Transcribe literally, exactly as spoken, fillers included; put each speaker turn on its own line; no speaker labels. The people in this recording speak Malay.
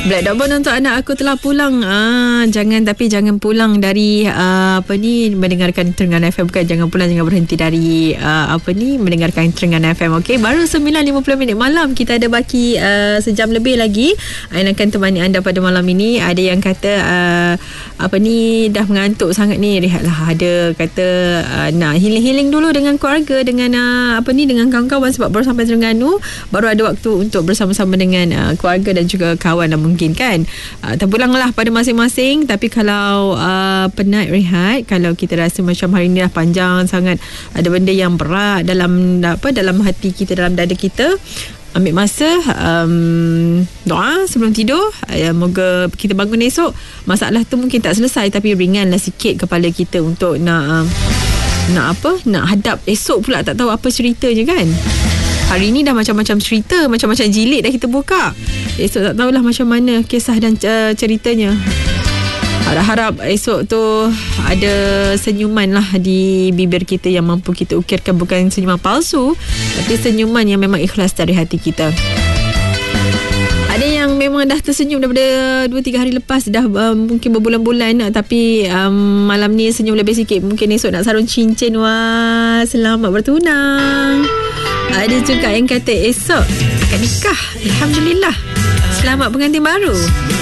Black Dog Bone untuk anak aku telah pulang. Ah, jangan tapi jangan pulang dari uh, apa ni mendengarkan Terengganu F M. Bukan jangan pulang, jangan berhenti dari uh, apa ni mendengarkan Terengganu F M. Okey, baru sembilan lima puluh minit malam. Kita ada baki uh, sejam lebih lagi. Ain akan temani anda pada malam ini. Ada yang kata uh, apa ni dah mengantuk sangat ni, rehatlah. Ada kata uh, nak healing-healing dulu dengan keluarga, dengan uh, apa ni dengan kawan-kawan sebab baru sampai Terengganu, baru ada waktu untuk bersama-sama dengan uh, keluarga dan juga kawan lah mungkin kan. Uh, terpulanglah pada masing-masing. Tapi kalau uh, penat, rehat. Kalau kita rasa macam hari ni dah panjang sangat, ada benda yang berat dalam apa dalam hati kita, dalam dada kita, ambil masa um, doa sebelum tidur. uh, Moga kita bangun esok, masalah tu mungkin tak selesai, tapi ringanlah sikit kepala kita untuk nak um, nak apa nak hadap esok pula. Tak tahu apa ceritanya kan. Hari ni dah macam-macam cerita, macam-macam jilid dah kita buka. Esok tak tahulah macam mana kisah dan uh, ceritanya. Harap-harap esok tu ada senyuman lah di bibir kita yang mampu kita ukirkan. Bukan senyuman palsu, tapi senyuman yang memang ikhlas dari hati kita. Ada yang memang dah tersenyum daripada dua tiga hari lepas, dah um, mungkin berbulan-bulan, tapi um, malam ni senyum lebih sikit. Mungkin esok nak sarung cincin. Wah, selamat bertunang. Ada juga yang kata esok akan nikah. Alhamdulillah, selamat pengantin baru.